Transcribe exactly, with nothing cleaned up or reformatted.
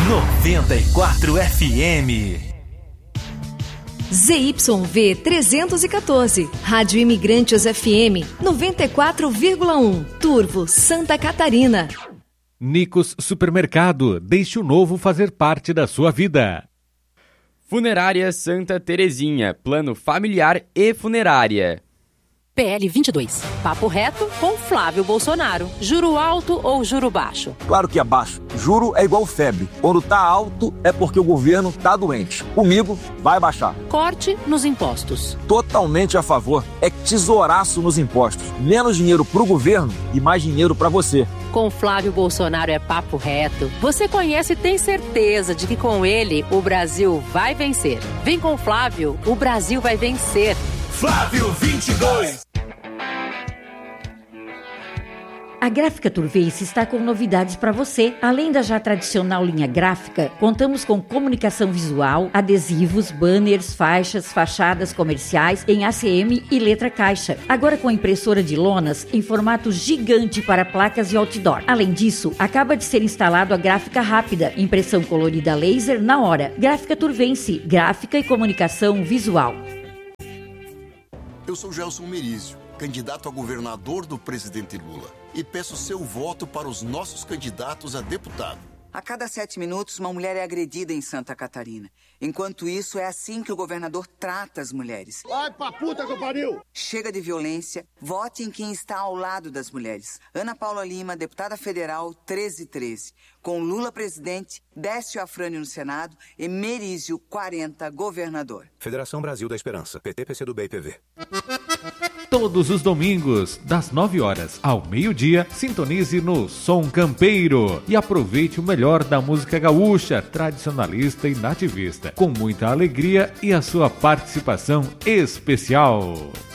noventa e quatro F M. Z Y V trezentos e quatorze, Rádio Imigrantes F M noventa e quatro vírgula um, Turvo, Santa Catarina. Nicos Supermercado, deixe o novo fazer parte da sua vida. Funerária Santa Terezinha, plano familiar e funerária. P L vinte e dois. Papo reto com Flávio Bolsonaro. Juro alto ou juro baixo? Claro que é baixo. Juro é igual febre. Quando tá alto é porque o governo tá doente. Comigo vai baixar. Corte nos impostos. Totalmente a favor. É tesouraço nos impostos. Menos dinheiro pro governo e mais dinheiro pra você. Com Flávio Bolsonaro é papo reto. Você conhece e tem certeza de que com ele o Brasil vai vencer. Vem com Flávio, o Brasil vai vencer. Flávio vinte e dois. A Gráfica Turveice está com novidades para você. Além da já tradicional linha gráfica, contamos com comunicação visual, adesivos, banners, faixas, fachadas comerciais em A C M e letra caixa. Agora com impressora de lonas em formato gigante para placas e outdoor. Além disso, acaba de ser instalado a gráfica rápida, impressão colorida laser na hora. Gráfica Turveice, gráfica e comunicação visual. Eu sou Gelson Merizio, candidato a governador do presidente Lula, e peço seu voto para os nossos candidatos a deputado. A cada sete minutos, uma mulher é agredida em Santa Catarina. Enquanto isso, é assim que o governador trata as mulheres. Vai pra puta que eu pariu! Chega de violência, vote em quem está ao lado das mulheres. Ana Paula Lima, deputada federal, treze treze. Com Lula presidente, Décio Afrânio no Senado e Merizio quarenta, governador. Federação Brasil da Esperança, P T, P C do B e P V. Todos os domingos, das nove horas ao meio-dia, sintonize no Som Campeiro e aproveite o melhor da música gaúcha, tradicionalista e nativista, com muita alegria e a sua participação especial.